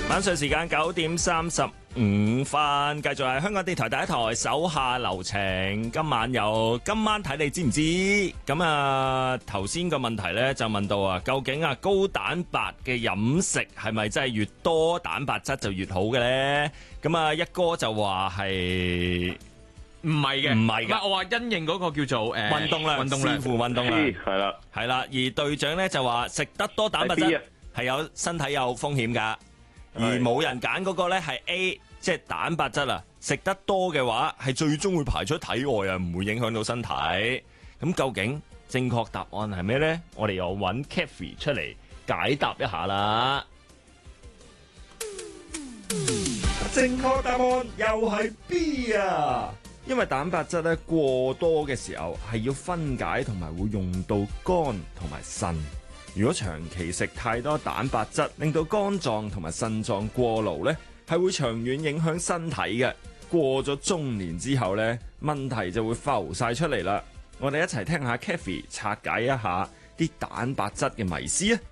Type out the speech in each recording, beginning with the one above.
晚上時間9:35，繼續係香港電台第一台手下留情。今晚睇你知唔知？咁啊，頭先個問題呢就問到啊，究竟啊高蛋白嘅飲食係咪真係越多蛋白質就越好嘅呢？咁啊，一哥就話係唔係嘅， 唔係嘅， 我話因應嗰個叫做運動量，視乎運動量，係啦。而隊長呢就話食得多蛋白質係有身體有風險㗎。而冇人揀嗰個呢係 A， 即係蛋白質啊，食得多嘅話係最終會排出體外啊，唔會影響到身體。咁究竟正確答案係咩呢？我哋又揾 Kathy 出嚟解答一下啦。正確答案又係 B 啊！因為蛋白質咧過多嘅時候係要分解同埋會用到肝同埋腎。如果長期食太多蛋白質，令到肝臟同埋腎臟過勞呢，係會長遠影響身體嘅。過咗中年之後呢，問題就會浮晒出嚟啦。我哋一齊聽下 Kathy 拆解一下啲蛋白質嘅迷思啊！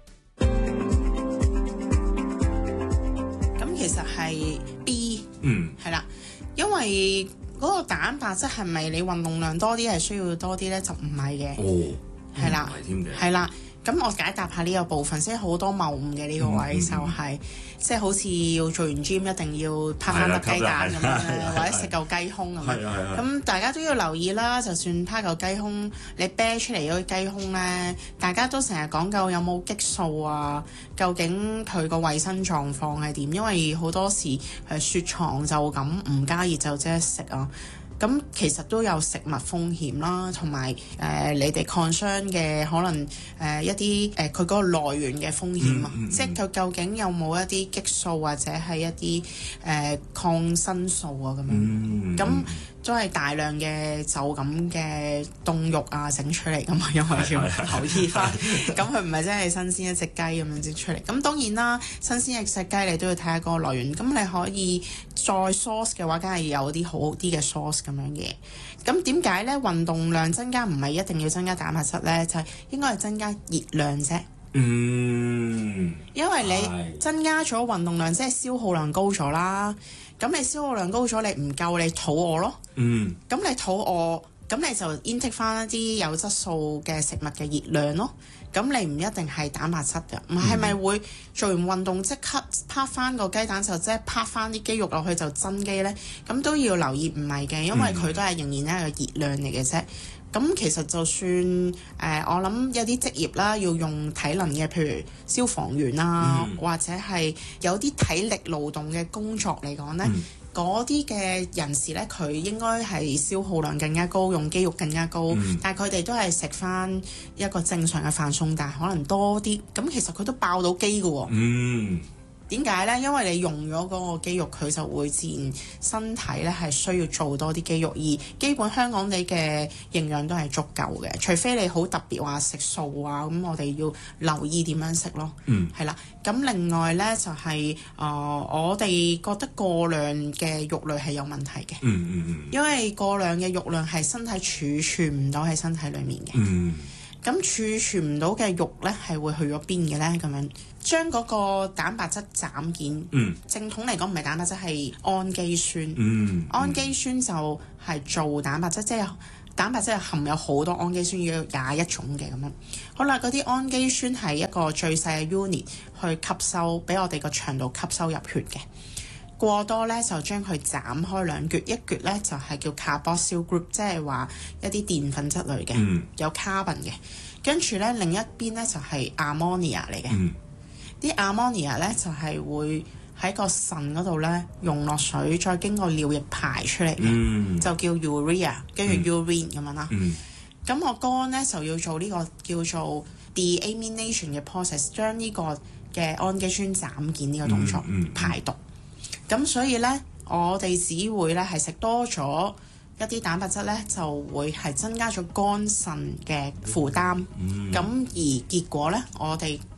咁其實係 B， 係啦，因為嗰個蛋白質係咪你運動量多啲係需要多啲呢？就唔係嘅。哦，係啦，係啦。咁我解答下呢個部分先，好多謬誤嘅呢個位就係，即係好似要做完 gym 一定要拍翻粒雞蛋咁樣，或者食嚿雞胸咁樣。咁大家都要留意啦，就算拍嚿雞胸，你啤出嚟嗰啲雞胸咧，大家都成日講究有冇激素啊，究竟佢個衞生狀況係點？因為好多時雪藏就咁唔加熱就即係食啊。咁其實都有食物風險啦，同埋你哋 concern 嘅可能一啲佢嗰個來源嘅風險啊，即係佢究竟有冇一啲激素或者係一啲抗生素啊咁樣，咁都係大量嘅就咁嘅凍肉啊整出嚟㗎嘛，因為要留意翻，咁佢唔係真係新鮮一隻雞咁樣整出嚟。咁當然啦，新鮮一隻雞你都要睇下個來源，咁你可以再 source 嘅話，梗係有啲好啲嘅 source 咁樣嘅。咁點解呢？運動量增加唔係一定要增加蛋白質呢，就係應該係增加熱量啫。因為你增加咗運動量，即係消耗量高咗啦。咁你消耗量高咗，你唔夠你肚餓咯。咁你肚餓，咁你就 intake 翻一啲有質素嘅食物嘅熱量咯。咁你唔一定係蛋白質㗎，唔係咪會做完運動即刻拍翻個雞蛋就即係拍翻啲肌肉落去就增肌呢？咁都要留意，唔係嘅，因為佢都係仍然係一個熱量嚟嘅啫。咁其實就算我諗有啲職業啦，要用體能嘅，譬如消防員啊，或者係有啲體力勞動嘅工作嚟講呢，嗰啲嘅人士呢，佢應該係消耗量更加高，用肌肉更加高，但係佢哋都係食翻一個正常嘅飯餸，但係可能多啲，咁其實佢都爆到肌㗎喎。點解呢？因為你用咗嗰個肌肉，佢就會自然身體咧係需要做多啲肌肉，而基本香港地嘅營養都係足夠嘅，除非你好特別話食素啊，咁我哋要留意點樣食咯。係啦，咁另外呢，就係我哋覺得過量嘅肉類係有問題嘅。因為過量嘅肉量係身體儲存唔到喺身體裡面嘅。咁儲存唔到嘅肉呢，係會去咗邊嘅呢？咁樣將嗰個蛋白質斬件，正統嚟講唔係蛋白質，係氨基酸。氨基酸就係做蛋白質，即係蛋白質含有好多氨基酸，要21種嘅咁樣。好啦，嗰啲氨基酸係一個最細嘅 unit 去吸收，俾我哋個腸道吸收入血嘅。過多咧就將佢斬開兩橛，一橛咧就係叫 carboxyl group， 即係話一啲澱粉質類嘅，有 carbon 嘅。跟住咧另一邊咧就係 ammonia 嚟嘅，啲 ammonia 咧就係會喺個腎嗰度咧溶落水，再經過尿液排出嚟嘅，就叫 urea， 跟住 urine 咁樣啦。咁我肝咧就要做呢個叫做 deamination 嘅 process， 將呢個嘅氨基酸斬件呢個動作排毒。咁所以咧，我哋只會咧係食多咗一啲蛋白質咧，就會係增加咗肝腎嘅負擔。咁而結果咧，我哋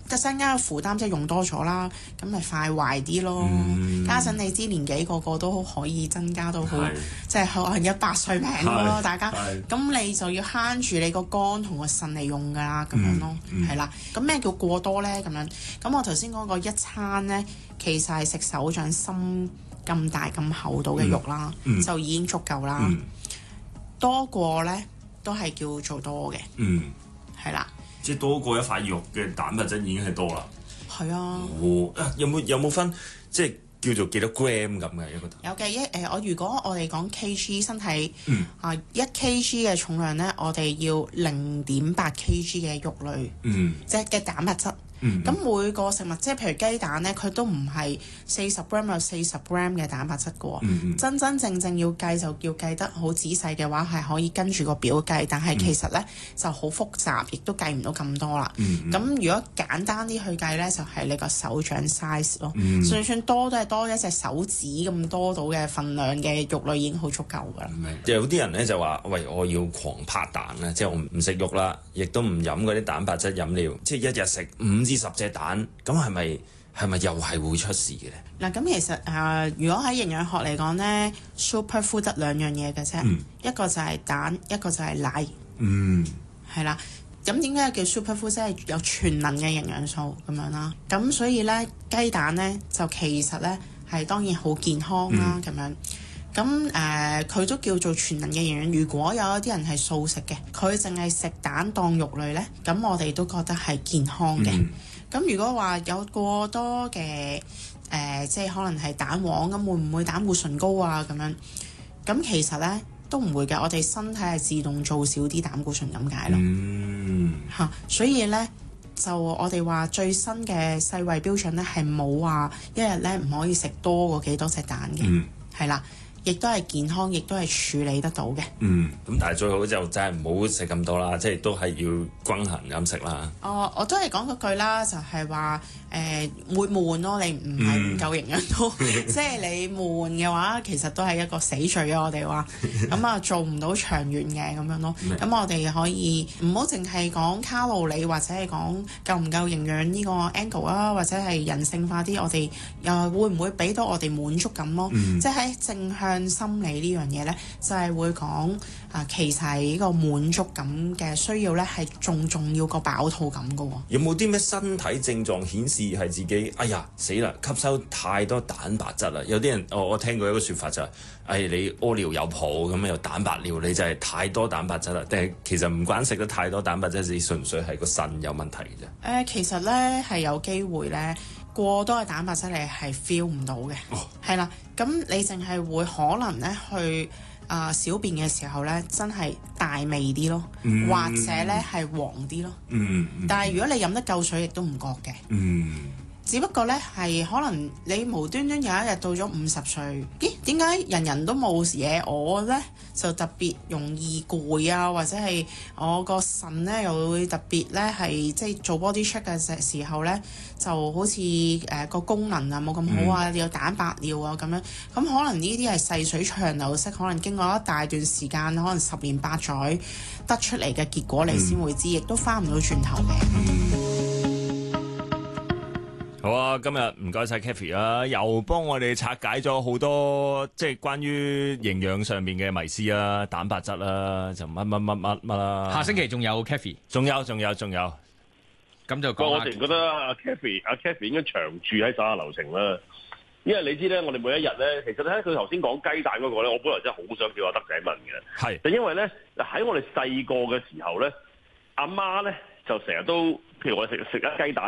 增加嘅負擔即係用多咗啦，咁咪快壞啲咯。加上你知年紀個個都可以增加到好，即係可能100歲命咯，大家。咁你就要慳住你個肝同個腎嚟用㗎啦，咁樣咯，係啦。咁咩叫過多咧？咁樣，咁我頭先講過一餐咧，其實係食手掌心咁大咁厚度嘅肉啦，就已經足夠啦。多過咧都係叫做多嘅，係啦。 即係多過一塊肉嘅蛋白質已經係多啦。 係啊。 有冇分即係叫做幾多 gram 咁嘅一個蛋？ 有嘅如果我哋講 kg 身體1 kg 嘅重量咧，我哋要0.8 kg 嘅肉類，即係嘅蛋白質。咁每個食物，即係譬如雞蛋咧，佢都唔係40 gram 有40 gram 嘅蛋白質嘅喎。真真正正要計就要計得好仔細嘅話，係可以跟住個表計，但係其實咧就好複雜，亦都計唔到咁多啦。咁如果簡單啲去計咧，就係你個手掌 size 咯。算多都係多一隻手指咁多到嘅份量嘅肉類已經好足夠㗎啦。 有啲人咧就話：喂，我要狂拍蛋啦，即係我唔食肉啦，亦都唔飲嗰啲蛋白質飲料，即係一日食5至10隻蛋，咁係咪又係會出事嘅咧？ 嗱，咁其實如果喺營養學嚟講咧，superfood 得2樣嘢嘅啫，一個就係蛋，一個就係奶。係啦。咁點解叫 superfood？ 即係有全能嘅營養素咁樣啦。咁所以咧，雞蛋咧就其實咧係當然好健康啦咁樣。咁佢都叫做全能嘅營養。如果有一啲人係素食嘅，佢淨係食蛋當肉類咧，咁我哋都覺得係健康嘅。咁如果話有過多嘅即係可能係蛋黃，咁會唔會膽固醇高啊？咁樣咁其實咧都唔會嘅，我哋身體係自動做少啲膽固醇咁解咯。所以咧就我哋話最新嘅世衛標準咧係冇話一日咧唔可以食多過幾多隻蛋嘅，係啦。亦都係健康，亦都係處理得到嘅。 咁但係最好就真係唔好食咁多啦，即係都係要均衡飲食啦。 我都係講嗰句啦，就係話會悶咯。你唔係唔夠營養都，即係你悶嘅話，其實都係一個死罪啊！我哋話咁做唔到長遠嘅咁樣咯。咁我哋可以唔好淨係講卡路里，或者係講夠唔夠營養呢個 angle 啊，或者係人性化啲，我哋又會唔會俾到我哋滿足感咯？即係喺正向心理呢樣嘢呢，就係會講其實係呢個滿足感嘅需要呢，係仲重要過飽肚感噶喎。 有冇啲咩身體症狀顯示係自己？哎呀死啦！吸收太多蛋白質啦！有啲人我聽過一個説法就係：你屙尿有泡咁有蛋白尿，你就係太多蛋白質啦。但係其實唔關食得太多蛋白質，你純粹係個腎有問題嘅啫。其實呢係有機會呢。過多嘅蛋白質你係 feel 唔到嘅，係啦。咁你淨係會可能咧去小便嘅時候咧，真係大味啲咯，或者咧係黃啲咯。但係如果你飲得夠水，亦都唔覺嘅。只不過咧係可能你無端端有一日到咗50歲，咦？點解人人都冇嘢，我咧就特別容易攰啊，或者係我個腎咧又會特別咧係即係做 body check 嘅時候咧，就好似個功能啊冇咁好啊，有蛋白尿啊咁樣。咁可能呢啲係細水長流式，可能經過一大段時間，可能10年8載得出嚟嘅結果，你先會知，亦都翻唔到轉頭嘅。 好啊，今日唔該晒 Kathy 啊，又幫我哋拆解咗好多即係關於營養上面嘅迷思啊，蛋白質啊，就乜啦。 下星期仲有 Kathy， 仲有，咁就講。 我哋覺得阿 Kathy 應該長住喺手下留情啦，因為你知咧，我哋每一日咧，其實咧佢頭先講雞蛋嗰個咧，我本來真係好想叫阿德仔問嘅， 係， 就因為咧喺我哋細個嘅時候咧，阿媽咧就成日都，譬如我哋食一雞蛋。